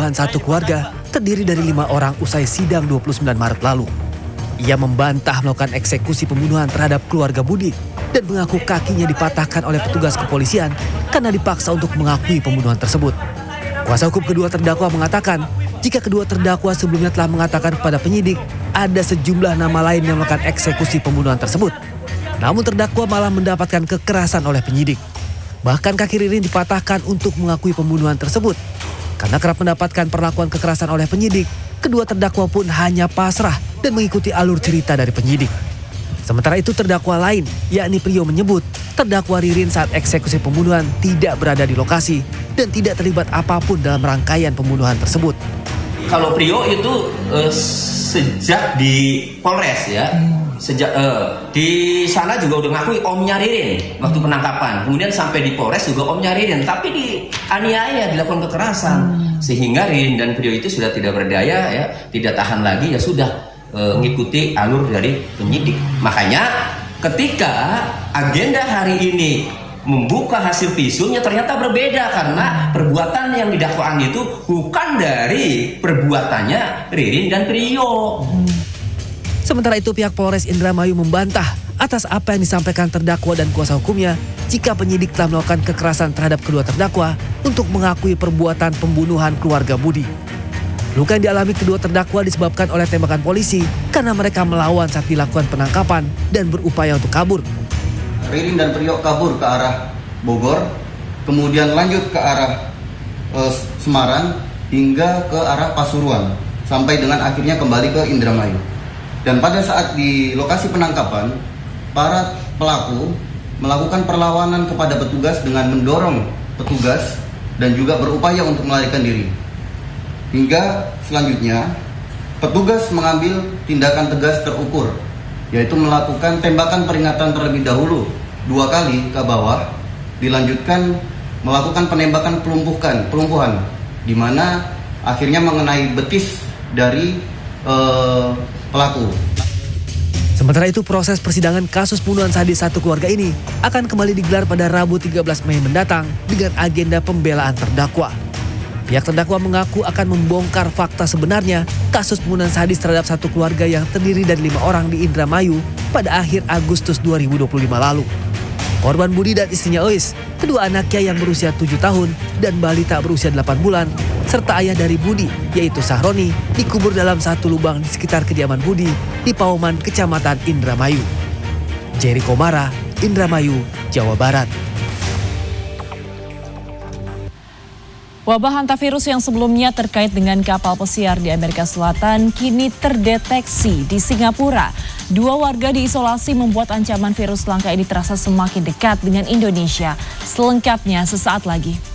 pembunuhan satu keluarga terdiri dari 5 orang usai sidang 29 Maret lalu. Ia membantah melakukan eksekusi pembunuhan terhadap keluarga Budi dan mengaku kakinya dipatahkan oleh petugas kepolisian karena dipaksa untuk mengakui pembunuhan tersebut. Kuasa hukum kedua terdakwa mengatakan jika kedua terdakwa sebelumnya telah mengatakan kepada penyidik ada sejumlah nama lain yang melakukan eksekusi pembunuhan tersebut. Namun terdakwa malah mendapatkan kekerasan oleh penyidik. Bahkan kaki Ririn dipatahkan untuk mengakui pembunuhan tersebut. Karena kerap mendapatkan perlakuan kekerasan oleh penyidik, kedua terdakwa pun hanya pasrah dan mengikuti alur cerita dari penyidik. Sementara itu terdakwa lain, yakni Prio menyebut terdakwa Ririn saat eksekusi pembunuhan tidak berada di lokasi dan tidak terlibat apapun dalam rangkaian pembunuhan tersebut. Kalau Prio itu sejak di Polres ya, sejak di sana juga udah ngakui omnya Ririn waktu penangkapan. Kemudian sampai di Polres juga omnya Ririn, tapi dianiaya, dilakukan kekerasan sehingga Ririn dan Prio itu sudah tidak berdaya ya, tidak tahan lagi ya sudah mengikuti alur dari penyidik. Makanya ketika agenda hari ini membuka hasil visumnya ternyata berbeda karena perbuatan yang didakwaan itu bukan dari perbuatannya Ririn dan Prio. Sementara itu pihak Polres Indramayu membantah atas apa yang disampaikan terdakwa dan kuasa hukumnya jika penyidik telah melakukan kekerasan terhadap kedua terdakwa untuk mengakui perbuatan pembunuhan keluarga Budi. Luka yang dialami kedua terdakwa disebabkan oleh tembakan polisi karena mereka melawan saat dilakukan penangkapan dan berupaya untuk kabur. Ririn dan Prio kabur ke arah Bogor, kemudian lanjut ke arah Semarang hingga ke arah Pasuruan, sampai dengan akhirnya kembali ke Indramayu. Dan pada saat di lokasi penangkapan, para pelaku melakukan perlawanan kepada petugas dengan mendorong petugas dan juga berupaya untuk melarikan diri. Hingga selanjutnya, petugas mengambil tindakan tegas terukur, yaitu melakukan tembakan peringatan terlebih dahulu 2 kali ke bawah, dilanjutkan melakukan penembakan pelumpuhan, di mana akhirnya mengenai betis dari pelaku. Sementara itu proses persidangan kasus pembunuhan sadis satu keluarga ini akan kembali digelar pada Rabu 13 Mei mendatang dengan agenda pembelaan terdakwa. Pihak terdakwa mengaku akan membongkar fakta sebenarnya kasus pembunuhan sadis terhadap satu keluarga yang terdiri dari 5 orang di Indramayu pada akhir Agustus 2025 lalu. Korban Budi dan istrinya Ois, kedua anaknya yang berusia 7 tahun dan balita berusia 8 bulan, serta ayah dari Budi, yaitu Sahroni, dikubur dalam satu lubang di sekitar kediaman Budi di Pauman, Kecamatan Indramayu. Jerry Komara, Indramayu, Jawa Barat. Wabah hantavirus yang sebelumnya terkait dengan kapal pesiar di Amerika Selatan kini terdeteksi di Singapura. 2 warga diisolasi membuat ancaman virus langka ini terasa semakin dekat dengan Indonesia. Selengkapnya sesaat lagi.